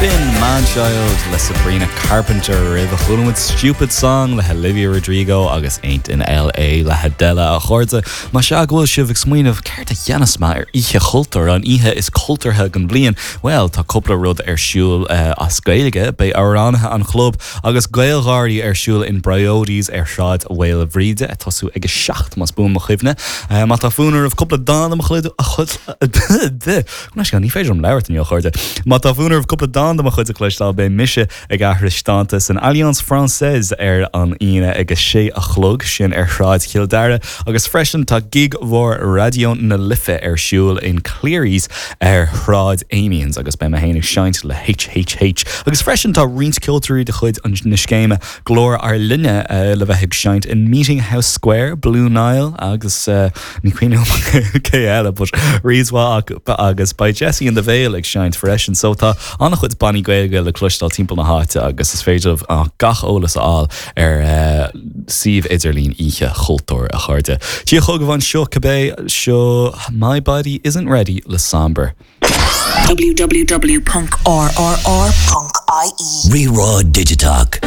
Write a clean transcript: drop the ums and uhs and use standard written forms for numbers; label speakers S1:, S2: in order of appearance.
S1: Man-Child le Sabrina Carpenter rih a chuúid Stupid Song le Olivia Rodrigo agus Ain't in L.A. le Della a chuirde má se ghfuil sibh smaoinmh ceart a dhéanasma ihe chultúr an ihe is cultúrthe gan blian. Well, tá cúpla rud siúl as Gaeilge bei áránathe an chlub agus gailgháirí siúl in Briodes Shráid a bhfuil a bhríde tosú ag 7 mas bún mo chuimne. Má tá fúnar cúpla dána mo chuid a chud na ní féidir am leirt in chuirde. Má tá fúnar cúpla dána mo chuid a chluistáil be mise ag athristananta san Alliance Française an ine agus sé a chlog sin Shráid Kildare agus freisin tá gig mhór radio na Life siúl in Clearys Shráid Amiens agus be héanana seint le HHH agus freisin tá rint cultúrí de chuid an na scéime glór ar linne le bheith seint in Meeting House Square Blue Nile agus ní cuioine cé eile but ríomhá agus by Jesse and the Vale ag seint freisin so tá annach chud Bonnie Gaeilge le cloistal timppla na háite agus is féidir gach ólas áil Siomh Idirlín ihe chultúr a chuirde. Tí chug bhain seo cabbé seo My Body Isn't Ready le Somber.
S2: www.rrr.ie Rerá Digitalk